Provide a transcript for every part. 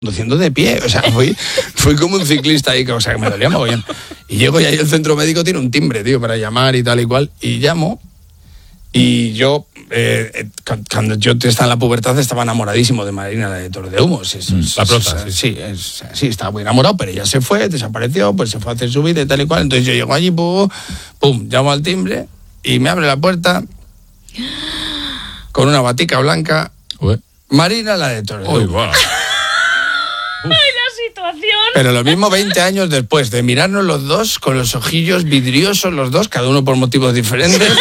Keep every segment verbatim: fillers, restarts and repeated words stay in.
conduciendo de pie, o sea, fui, fui como un ciclista ahí, que, o sea, que me dolía mogollón. Y llego y ahí el centro médico tiene un timbre, tío, para llamar y tal y cual, y llamo, y yo, eh, cuando yo estaba en la pubertad, estaba enamoradísimo de Marina, la de Toro de Humos. Es, es, la prota, es, sí. Sí, es, sí, estaba muy enamorado, pero ella se fue, desapareció, pues se fue a hacer su vida y tal y cual. Entonces yo llego allí, pum, pum, llamo al timbre, y me abre la puerta, con una batica blanca, Ué. Marina, la de Toro de Humos. Wow. ¡Ay, la situación! Pero lo mismo veinte años después de mirarnos los dos con los ojillos vidriosos, los dos, cada uno por motivos diferentes.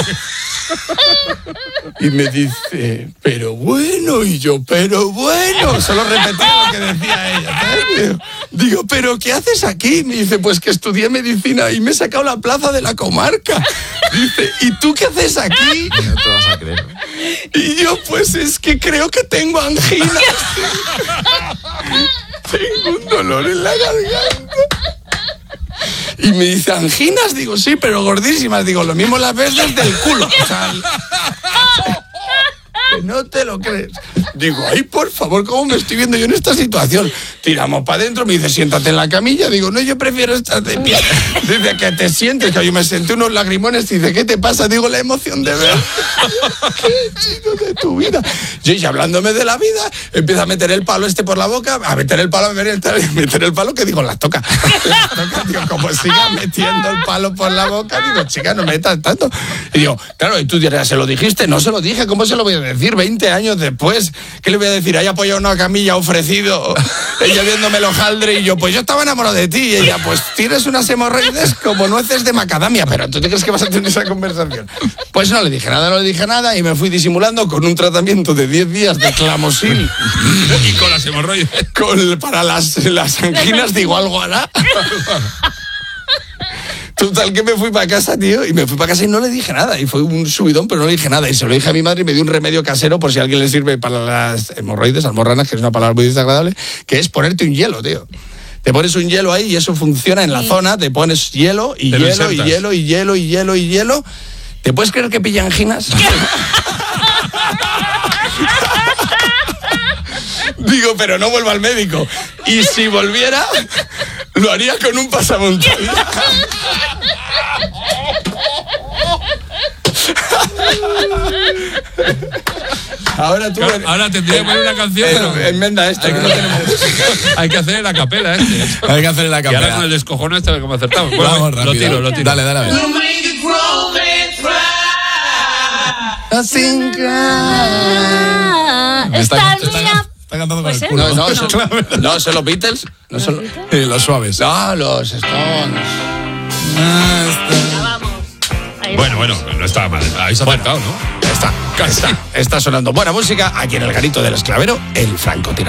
Y me dice, pero bueno, y yo, pero bueno. Solo repetía lo que decía ella, ¿sabes? Digo, ¿pero qué haces aquí? Me dice, pues que estudié medicina y me he sacado la plaza de la comarca. Dice, ¿y tú qué haces aquí? No te vas a creer. Y yo, pues es que creo que tengo angina. Tengo un dolor en la garganta. Y me dice, ¿anginas? Digo, sí, pero gordísimas. Digo, lo mismo las ves desde el culo. O sea, que no te lo crees. Digo, ay, por favor, ¿cómo me estoy viendo yo en esta situación? Tiramos para adentro, me dice, siéntate en la camilla. Digo, no, yo prefiero estar de pie. Dice, que te sientes, que yo me senté unos lagrimones. Dice, ¿qué te pasa? Digo, la emoción de ver. Qué chido de tu vida. Yo, y hablándome de la vida, empieza a meter el palo este por la boca, a meter el palo, a meter el, meter el palo, que digo, las toca. Las toca, digo, como siga metiendo el palo por la boca, digo, chica, no metas tanto. Y digo, claro, y tú dirás, ¿se lo dijiste? No se lo dije, ¿cómo se lo voy a decir? veinte años después, ¿qué le voy a decir? Haya apoyado una camilla, ofrecido, ella viéndome el hojaldre, y yo, pues yo estaba enamorado de ti, y ella, pues tienes unas hemorroides como nueces de macadamia, pero ¿tú te crees que vas a tener esa conversación? Pues no le dije nada, no le dije nada, y me fui disimulando con un tratamiento de diez días de clamosil. Y con las hemorroides. Con, para las, las anginas, digo, algo hará. Total, que me fui para casa, tío, y me fui para casa y no le dije nada. Y fue un subidón, pero no le dije nada. Y se lo dije a mi madre y me dio un remedio casero, por si a alguien le sirve para las hemorroides, almorranas, que es una palabra muy desagradable, que es ponerte un hielo, tío. Te pones un hielo ahí y eso funciona en la zona, te pones hielo y te hielo y hielo y hielo y hielo y hielo. ¿Te puedes creer que pilla anginas? Digo, pero no vuelvo al médico. Y si volviera, lo haría con un pasamontañas. Ahora tú... Claro, ahora tendría que poner una canción, eh, pero... Enmenda esto, que no tenemos música. Hay que hacer en la capela, ¿eh? Hay que hacer en la Y ahora capela. con el descojón este, como acertamos. Bueno, Vamos, lo rápido. tiro, lo tiro. Dale, dale, a ver. Está está, mía. está cantando con Pues el sí. culo. No, no, son, no, son los Beatles. No son los, Sí, los suaves. no, los Stones. Ah, está. Ya vamos. Ahí Bueno, estamos. bueno, no estaba mal. Habéis acertado, ¿no? Está, está, está sonando buena música aquí en el garito del esclavero, el francotirador.